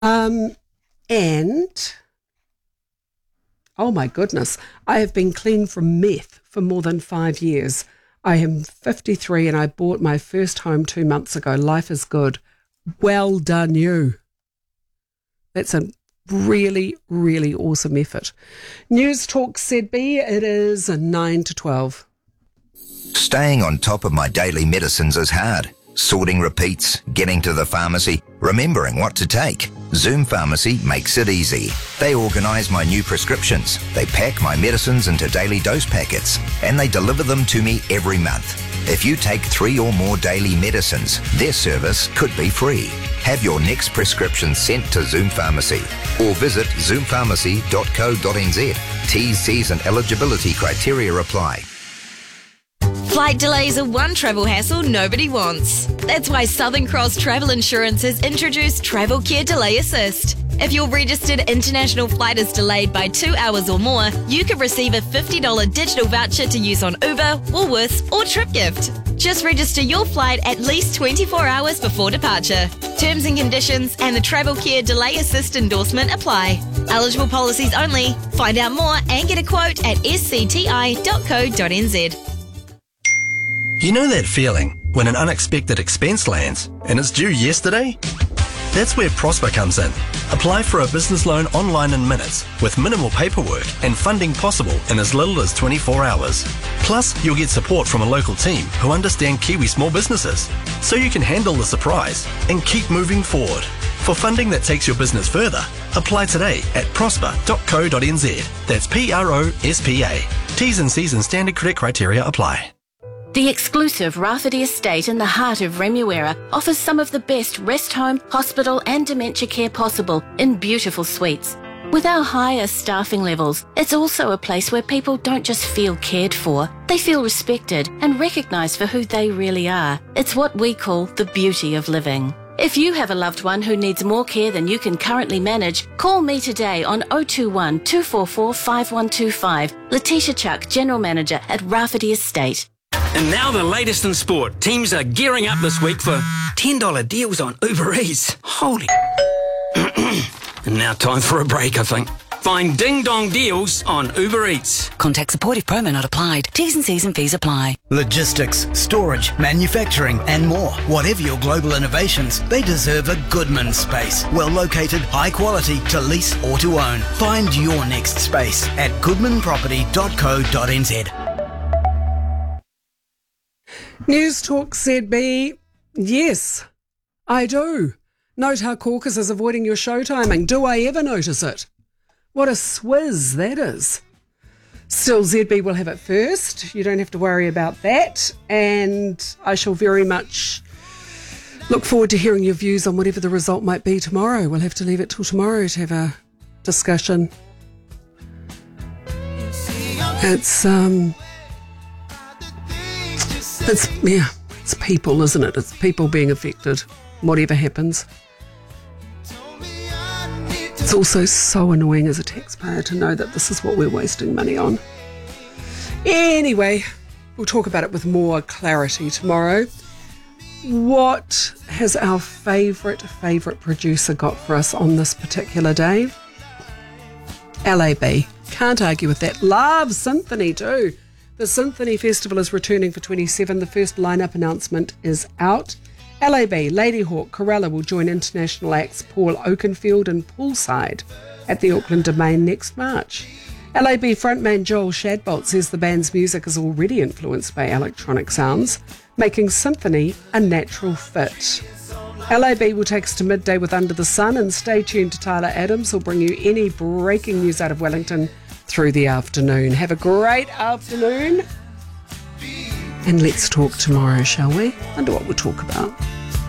And, oh my goodness, I have been clean from meth for more than 5 years. I am 53 and I bought my first home 2 months ago. Life is good. Well done, you. That's a really, really awesome effort. News Talk ZB, it is 9 to 12. Staying on top of my daily medicines is hard. Sorting repeats, getting to the pharmacy, remembering what to take. Zoom Pharmacy makes it easy. They organise my new prescriptions. They pack my medicines into daily dose packets and they deliver them to me every month. If you take 3 or more daily medicines, their service could be free. Have your next prescription sent to Zoom Pharmacy or visit zoompharmacy.co.nz. T's, C's and eligibility criteria apply. Flight delays are one travel hassle nobody wants. That's why Southern Cross Travel Insurance has introduced Travel Care Delay Assist. If your registered international flight is delayed by 2 hours or more, you could receive a $50 digital voucher to use on Uber, Woolworths or TripGift. Just register your flight at least 24 hours before departure. Terms and conditions and the Travel Care Delay Assist endorsement apply. Eligible policies only. Find out more and get a quote at scti.co.nz. You know that feeling when an unexpected expense lands and it's due yesterday? That's where Prosper comes in. Apply for a business loan online in minutes with minimal paperwork and funding possible in as little as 24 hours. Plus, you'll get support from a local team who understand Kiwi small businesses, so you can handle the surprise and keep moving forward. For funding that takes your business further, apply today at prosper.co.nz. That's PROSPA. T's and C's and standard credit criteria apply. The exclusive Rafferty Estate in the heart of Remuera offers some of the best rest home, hospital and dementia care possible in beautiful suites. With our higher staffing levels, it's also a place where people don't just feel cared for, they feel respected and recognised for who they really are. It's what we call the beauty of living. If you have a loved one who needs more care than you can currently manage, call me today on 021 244 5125. Letitia Chuck, General Manager at Rafferty Estate. And now the latest in sport. Teams are gearing up this week for $10 deals on Uber Eats. Holy... And now time for a break, I think. Find ding-dong deals on Uber Eats. Contact support if promo not applied. T's and C's and fees apply. Logistics, storage, manufacturing and more. Whatever your global innovations, they deserve a Goodman space. Well located, high quality, to lease or to own. Find your next space at goodmanproperty.co.nz. News Talk ZB, yes, I do. Note how Caucus is avoiding your show timing. Do I ever notice it? What a swizz that is. Still, ZB will have it first. You don't have to worry about that. And I shall very much look forward to hearing your views on whatever the result might be tomorrow. We'll have to leave it till tomorrow to have a discussion. It's people, isn't it? It's people being affected, whatever happens. It's also so annoying as a taxpayer to know that this is what we're wasting money on. Anyway, we'll talk about it with more clarity tomorrow. What has our favourite producer got for us on this particular day? LAB. Can't argue with that. Love Symphony too. The Symphony Festival is returning for 27. The first lineup announcement is out. LAB, Ladyhawke, Corella will join international acts Paul Oakenfield and Poolside at the Auckland Domain next March. LAB frontman Joel Shadbolt says the band's music is already influenced by electronic sounds, making Symphony a natural fit. LAB will take us to midday with Under the Sun, and stay tuned to Tyler Adams, who'll bring you any breaking news out of Wellington through the afternoon. Have a great afternoon. And let's talk tomorrow, shall we? Wonder what we'll talk about.